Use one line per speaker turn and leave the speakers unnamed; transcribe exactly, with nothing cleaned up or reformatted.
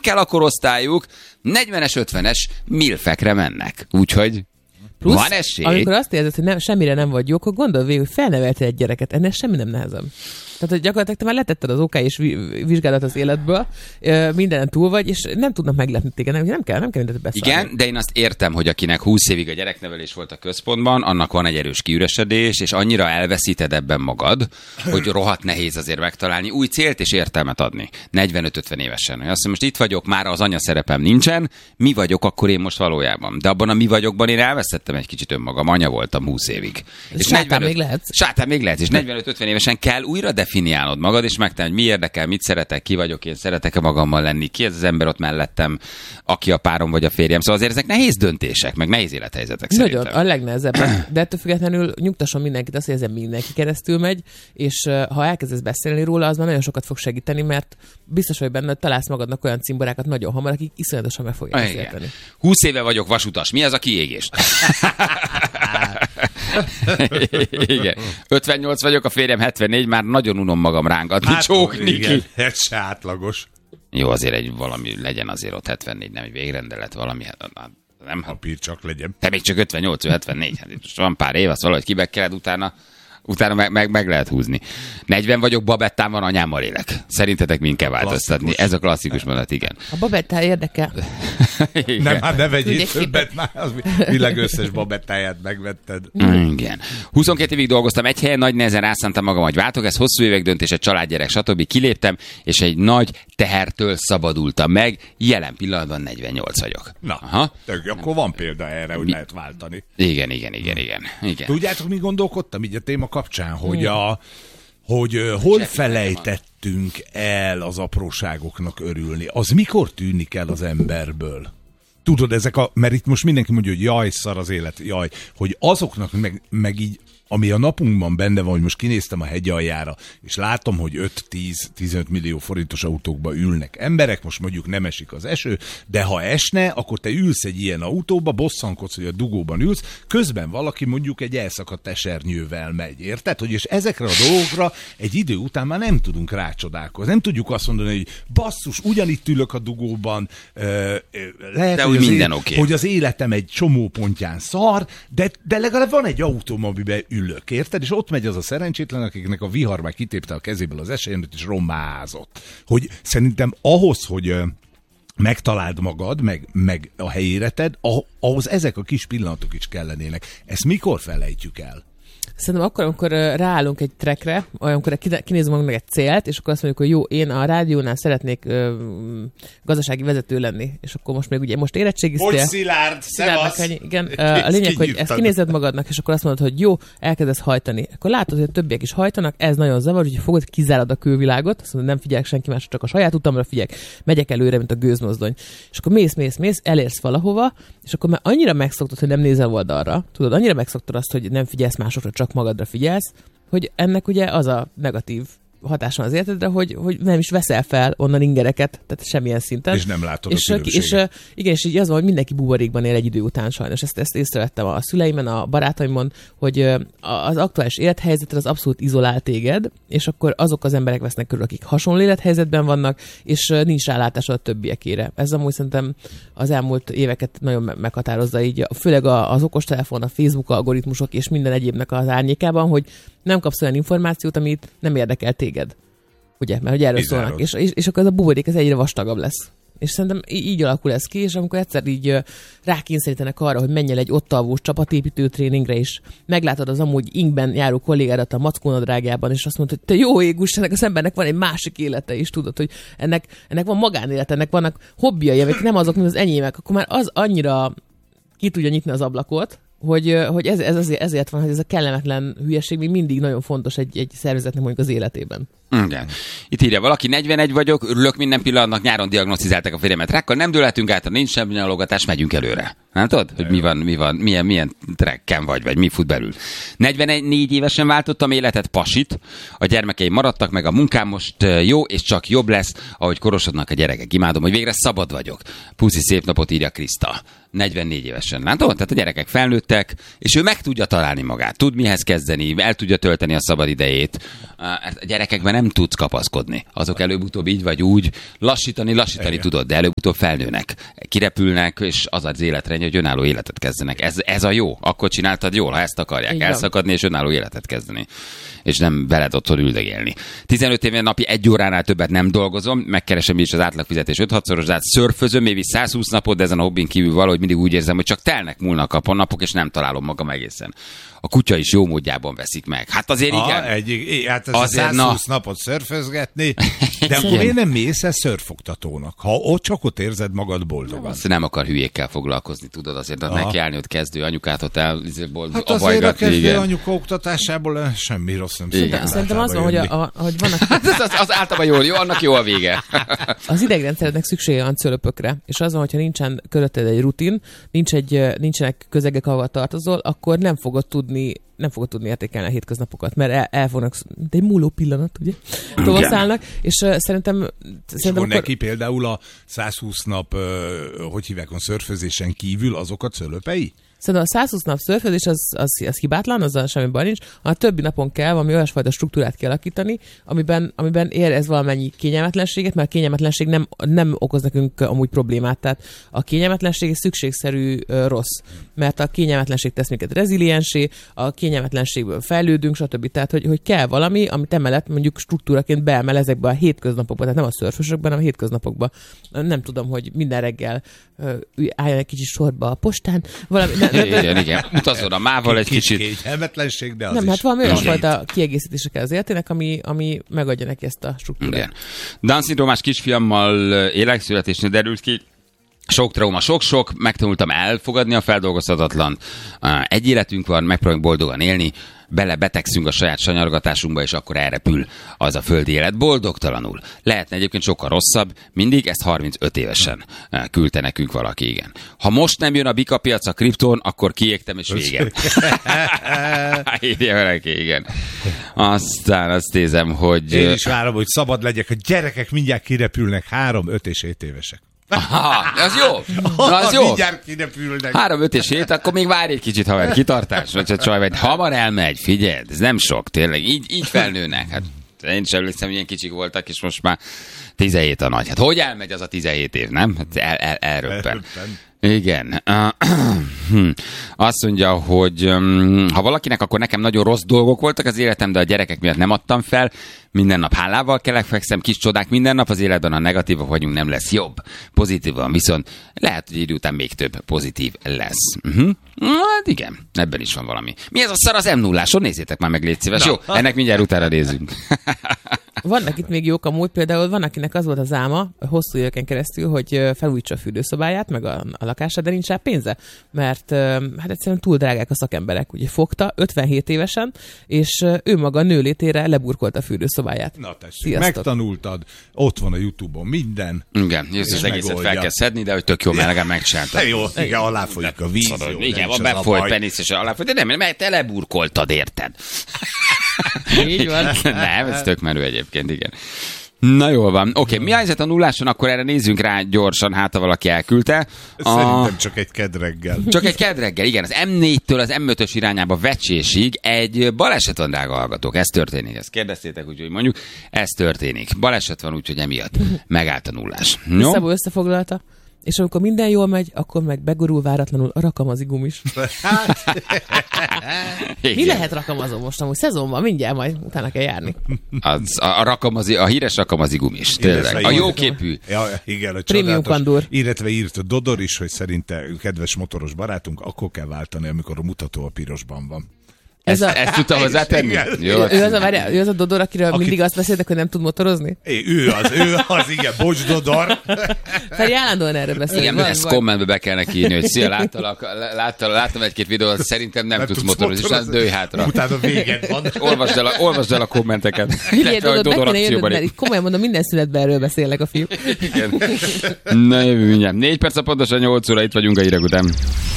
kell a korosztályuk, negyvenes, ötvenes milfekre mennek. Úgyhogy
plusz,
van esély.
Amikor azt érzed, hogy nem, semmire nem vagy jó, akkor gondolj végül, hogy felneveltél egy gyereket. Ennél semmi nem nehezebb. Tehát, hogy gyakorlatilag te már letetted az oká és vizsgálat az életből, mindenen túl vagy, és nem tudnak meglepni téged, nem, nem kell, nem kell mindent beszállni.
Igen, de én azt értem, hogy akinek húsz évig a gyereknevelés volt a központban, annak van egy erős kiüresedés, és annyira elveszíted ebben magad, hogy rohadt nehéz azért megtalálni új célt és értelmet adni. negyvenöt-ötven évesen. Azt mondom, most itt vagyok, már az anya szerepem nincsen, mi vagyok akkor én most valójában. De abban a mi vagyokban én elvesztettem egy kicsit önmagam, anya voltam húsz évig.
És sátán még lehet.
Sátán még lehet, és negyvenöt-ötven évesen kell újra definiálnod magad, és megtenni, hogy mi érdekel, mit szeretek, ki vagyok, én szeretek-e magammal lenni, ki ez az ember ott mellettem, aki a párom vagy a férjem. Szóval azért ezek nehéz döntések, meg nehéz élethelyzetek szerintem.
Nagyon, a legnehezebb. De ettől függetlenül nyugtasson mindenkit azt, hogy ezen mindenki keresztül megy, és ha elkezdesz beszélni róla, az már nagyon sokat fog segíteni, mert biztos vagy benne, hogy találsz magadnak olyan cimborákat nagyon hamar, akik iszonyatosan meg fogják érteni.
húsz éve vagyok vasutas. Mi az a kiégés? Igen. ötvennyolc vagyok, a férjem hetvennégy, már nagyon unom magam rángatni, hát, csókni
igen,
ki.
ez se átlagos.
Jó, azért egy valami legyen azért ott hetvennégy, nem egy végrendelet, valami, hát, nem?
Papír csak legyen.
Te még csak ötvennyolc, ő hetvennégy, hát itt most van pár év, azt valahogy kibekkeled, utána utána meg, meg, meg lehet húzni. negyven vagyok, babettán van, anyámmal élek. Szerintetek mind kell változtatni. Ez a klasszikus mondat, igen.
A babettál érdekel.
Nem, hát ne vegyél többet, már az világ összes babettáját megvetted.
Igen. huszonkét évig dolgoztam egy helyen, nagy nehezen rászántam magam, hogy váltok, ez hosszú évek döntése, családgyerek, stb. Kiléptem, és egy nagy tehertől szabadultam meg. Jelen pillanatban negyvennyolc vagyok.
Na, aha. Tök, akkor van példa erre, hogy mi? Lehet váltani.
Igen, igen, igen, igen. igen.
Tudjátok, mi gondolkodtam így a téma kapcsán, hogy, a, hogy uh, hol felejtettünk el az apróságoknak örülni. Az mikor tűnik el az emberből? Tudod, ezek a, mert itt most mindenki mondja, hogy jaj, szar az élet, jaj, hogy azoknak meg, meg így, ami a napunkban benne van, hogy most kinéztem a hegy aljára, és látom, hogy öt-tíz-tizenöt millió forintos autókba ülnek emberek, most mondjuk nem esik az eső, de ha esne, akkor te ülsz egy ilyen autóba, bosszankodsz, hogy a dugóban ülsz, közben valaki mondjuk egy elszakadt esernyővel megy, érted? Hogy és ezekre a dolgokra egy idő után már nem tudunk rácsodálkozni. Nem tudjuk azt mondani, hogy basszus, ugyanitt ülök a dugóban, lehet, hogy,
hogy, minden
élet,
okay.
hogy az életem egy csomó pontján szar, de, de legalább van egy autóm, amiben ülök, érted? És ott megy az a szerencsétlen, akiknek a vihar már kitépte a kezéből az esernyőt, és rommázott. Hogy szerintem ahhoz, hogy megtaláld magad, meg, meg a helyéreted, ahhoz ezek a kis pillanatok is kellenének. Ezt mikor felejtjük el?
Szerintem akkor, amikor ráállunk egy trackre, amikor kinézünk meg egy célt, és akkor azt mondjuk, hogy jó, én a rádiónál szeretnék ö, gazdasági vezető lenni, és akkor most még ugye most érettségiztél.
Hogy Szilárd, szevasz!
Igen, a lényeg, hogy ezt kinézed magadnak, és akkor azt mondod, hogy jó, elkezdesz hajtani. Akkor látod, hogy a többiek is hajtanak, ez nagyon zavar, hogy fogod, kizárad a külvilágot, azt mondod, nem figyelek senki másra, csak a saját utamra figyelek, megyek előre, mint a gőzmozdony. És akkor mész, mész, mész, elérsz valahova, és akkor már annyira megszoktad, hogy nem nézel oldalra, tudod, annyira megszoktad azt, hogy nem figyelsz másokra, csak magadra figyelsz, hogy ennek ugye az a negatív hatása az életedre, hogy, hogy nem is veszel fel onnan ingereket, tehát semmilyen szinten.
És nem látod
és,
a
és, és igen, és így az van, hogy mindenki buborékban él egy idő után sajnos. Ezt, ezt észrevettem a szüleimen, a barátaimon, hogy az aktuális élethelyzetre az abszolút izolál téged, és akkor azok az emberek vesznek körül, akik hasonló élethelyzetben vannak, és nincs rálátásod a többiekére. Ez amúgy szerintem az elmúlt éveket nagyon meghatározza így, főleg az okostelefon, a Facebook algoritmusok és minden egyébnek az árnyékában, hogy nem kapsz olyan információt, amit nem érdekel téged. Ugye? Mert hogy erről szólnak. És, és, és akkor ez a buborék ez egyre vastagabb lesz. És szerintem így alakul ez ki, és amikor egyszer így rákényszerítenek arra, hogy menj el egy ott alvós csapatépítő tréningre, és meglátod az amúgy inkben járó kollégádat a mackónadrágjában, és azt mondod, hogy te jó égus, ennek az embernek van egy másik élete is, tudod, hogy ennek, ennek van magánélet, ennek vannak hobbiai, amik nem azok, mint az enyémek, akkor már az annyira ki tudja nyitni az ablakot, hogy, hogy ez, ez azért, ezért van, hogy ez a kellemetlen hülyeség még mindig nagyon fontos egy, egy szervezetnek mondjuk az életében.
Igen. Itt írja valaki, negyvenegy vagyok, örülök minden pillanatnak, nyáron diagnosztizálták a férjemet rákkal, nem dőlhetünk át, nincs semmi nyalogatás, megyünk előre. Nem tudod, hogy mi van, mi van, milyen, milyen trekken vagy, vagy mi fut belül. negyvennégy évesen váltottam életet, pasit, a gyermekeim maradtak, meg a munkám most jó, és csak jobb lesz, ahogy korosodnak a gyerekek. Imádom, hogy végre szabad vagyok. Puszi, szép napot, írja Kriszta. negyvennégy évesen, látod? Tehát a gyerekek felnőttek, és ő meg tudja találni magát, tud mihez kezdeni, el tudja tölteni a szabad idejét. A gyerekekben nem tudsz kapaszkodni. Azok előbb-utóbb így vagy úgy, lassítani, lassítani Igen. tudod, de előbb-utóbb felnőnek, kirepülnek, és az az életre, hogy önálló életet kezdenek. Ez, ez a jó. Akkor csináltad jól, ha ezt akarják. Igen. Elszakadni és önálló életet kezdeni. És nem veled otthon üldögélni. tizenöt éven napi egy óránál többet nem dolgozom, megkeresem is az átlagfizetés öt-hatszoros, de hát szörfözöm, évi száz húsz napot, de ezen a hobbin kívül valahogy mindig úgy érzem, hogy csak telnek, múlnak a napok, és nem találom magam egészen. A kutya is jó módjában veszik meg. Hát azért
ah,
igen.
Egy, hát ez azért, száz húsz na... napot szörfözgetni, de akkor miért nem mész el szörfoktatónak? Ha ott csak ott érzed magad boldogan.
Azt nem akar hülyékkel foglalkozni, tudod, azért ah. neki állni ott kezdő anyukát ott el, boldog,
hát azért a kezdő igen. anyuka oktatásából semmi rossz nem
szerintem. Szerintem az van, hogy, a, a, hogy vannak...
az, az, az általában jól, jó, annak jó a vége.
Az idegrendszerednek szüksége van cölöpökre, és az van, hogyha nincsen körülötted egy rutin, nincs egy, nincsenek közegek, ahol tartozol, akkor nem fogod tudni nem fogod tudni értékelni a hétköznapokat, mert el, el fognak, de egy múló pillanat, ugye, tovaszállnak, és uh, szerintem...
És
szerintem
akkor neki például a száz húsz nap, uh, hogy hívják, a szörfözésen kívül azok a cölöpei?
Szerintem a száz húsz nap szörfözés az, az, az hibátlan, azzal semmi baj nincs. A többi napon kell valami olyasfajta struktúrát kialakítani, amiben, amiben érez valamennyi kényelmetlenséget, mert a kényelmetlenség nem, nem okoz nekünk amúgy problémát. Tehát a kényelmetlenség szükségszerű uh, rossz, mert a kényelmetlenség tesz minket reziliensé, a kényelmetlenségből fejlődünk, stb. Tehát, hogy, hogy kell valami, amit emellett mondjuk struktúraként beemel ezekbe a hétköznapokba, tehát nem a szörfösökben, hanem a hétköznapokba. Nem tudom, hogy minden reggel uh, álljon egy kicsit sorba a postán, valami...
Igen, igen. Utazzon a mával egy kicsit.
Kényelmetlenség, de az
nem,
is.
hát valami olyasfajta kiegészítése kell az életének, ami, ami megadja neki ezt a struktúrát.
Igen. Down-szindrómás kisfiammal élek, születésnél derült ki. Sok trauma, sok-sok, megtanultam elfogadni a feldolgozhatatlan. Egy életünk van, megpróbálunk boldogan élni, bele betegszünk a saját sanyargatásunkba, és akkor elrepül az a földi élet boldogtalanul. Lehetne egyébként sokkal rosszabb, mindig ezt harmincöt évesen küldte nekünk valaki, igen. Ha most nem jön a bika piac, a kriptón, akkor kiégtem, és vége. Írja valaki, igen. Aztán azt nézem, hogy...
Én is várom, hogy szabad legyek, a gyerekek mindjárt kirepülnek, három, öt és hét évesek.
Aha, az jó. Na, az jó. Három, öt és hét, akkor még várj egy kicsit, haver, kitartás, vagy csak csaj, vagy hamar elmegy, figyeld, ez nem sok, tényleg, így, így felnőnek. Hát én sem emlékszem, milyen kicsik voltak, és most már tizenhét a nagy. Hát hogy elmegy az a tizenhét év, nem? Hát el, el, elröppen. Igen. Azt mondja, hogy ha valakinek, akkor nekem nagyon rossz dolgok voltak az életem, de a gyerekek miatt nem adtam fel. Minden nap hálával kelek, fekszem, kis csodák minden nap az életben, ha negatívak vagyunk, nem lesz jobb. Pozitívan viszont lehet, hogy idő után még több pozitív lesz. Uh-huh. Hát igen, ebben is van valami. Mi ez a szar az em nulláson? Nézzétek már meg, légy szíves. Jó, ennek mindjárt utána nézzünk.
Vannak itt még jók amúgy, például van, akinek az volt az álma hosszú éveken keresztül, hogy felújítsa a fürdőszobáját, meg a, a lakását, de nincs rá pénze, mert hát egyszerűen túl drágák a szakemberek. Ugye fogta ötvenhét évesen, és ő maga nőlétére leburkolta a fürdőszobáját.
Na tessék, megtanultad, ott van a YouTube-on minden.
Igen, és az egészet fel kell szedni, de hogy tök jó, mert legalább megcsináltad.
Jó, igen, aláfolyik a víz. Jó,
igen, van befolyt penisz, és aláfolyt, de nem, mert te leburkoltad, érted?
Így van.
Nem, ez tök menő egyébként, igen. Na jól van. Oké, okay, mi a helyzet a nulláson? Akkor erre nézzünk rá gyorsan, hát ha valaki elküldte.
Szerintem a... csak egy kedreggel.
Csak egy kedreggel, igen. Az em négytől az em ötös irányába Vecsésig egy baleset van, drága hallgatók. Ez történik. Ezt kérdeztétek, úgyhogy mondjuk, ez történik. Baleset van, úgyhogy emiatt megállt a nullás. No?
Szabó összefoglalta. És amikor minden jól megy, akkor meg begurul váratlanul a rakamazi is. Mi lehet rakamazó most amúgy? Szezonban mindjárt majd utána kell járni.
Az, a, a, rakamazi, a híres rakamazi gumis, tényleg. A jóképű.
Ja, igen, a
Premium kandúr.
Illetve írt Dodor is, hogy szerinte kedves motoros barátunk, akkor kell váltani, amikor a mutató a pirosban van.
Ez a... Ezt tudta hozzátenni?
Jó, ő, az a, várjál, ő az a Dodor, akiről Aki... mindig azt beszéltek, hogy nem tud motorozni?
É, ő az, ő az, igen, bocs Dodor.
Feri állandóan erről beszél.
Igen, van, ezt van. Kommentbe be kell neki írni, hogy szia, láttalak, láttal, láttam egy-két videót, szerintem nem, nem tudsz motorozni, és az dőj hátra.
Utána véged van.
Olvasd el a, olvasd el a kommenteket.
Figyelj, Dodor, be kéne jönnöd, mert itt komolyan mondom, minden szünetben erről beszélnek a fiúk.
Igen. Na jövő mindjárt. Négy perc a pontosan nyolc óra, itt vagyunk a hírek után.